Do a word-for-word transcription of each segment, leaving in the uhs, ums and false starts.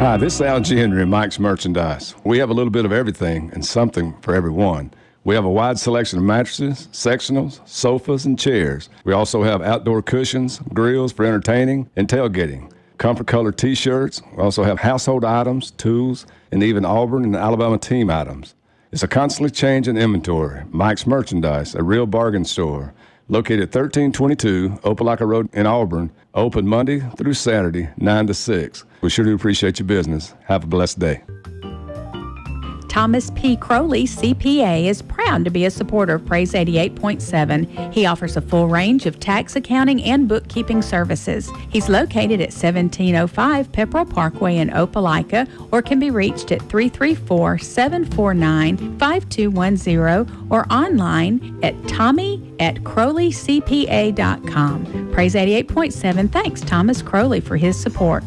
Hi, this is Al Henry at Mike's Merchandise. We have a little bit of everything and something for everyone. We have a wide selection of mattresses, sectionals, sofas, and chairs. We also have outdoor cushions, grills for entertaining and tailgating, comfort color t-shirts. We also have household items, tools, and even Auburn and Alabama team items. It's a constantly changing inventory. Mike's Merchandise, a real bargain store, located at thirteen twenty-two Opelika Road in Auburn, open Monday through Saturday, nine to six. We sure do appreciate your business. Have a blessed day. Thomas P. Crowley, C P A, is proud to be a supporter of Praise eighty-eight point seven. He offers a full range of tax accounting and bookkeeping services. He's located at seventeen oh five Pepperell Parkway in Opelika, or can be reached at three three four, seven four nine, five two one zero or online at tommy at crowley c p a dot com. Praise eighty-eight point seven thanks Thomas Crowley for his support.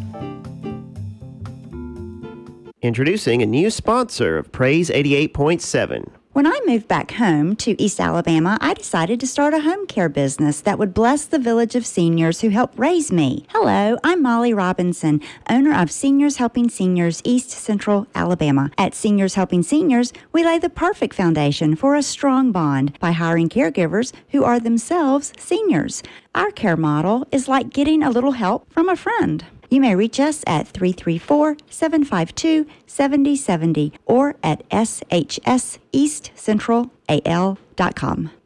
Introducing a new sponsor of Praise eighty-eight point seven. When I moved back home to East Alabama, I decided to start a home care business that would bless the village of seniors who helped raise me. Hello, I'm Molly Robinson, owner of Seniors Helping Seniors East Central Alabama. At Seniors Helping Seniors, we lay the perfect foundation for a strong bond by hiring caregivers who are themselves seniors. Our care model is like getting a little help from a friend. You may reach us at three three four, seven five two, seven zero seven zero or at s h s east central a l dot com.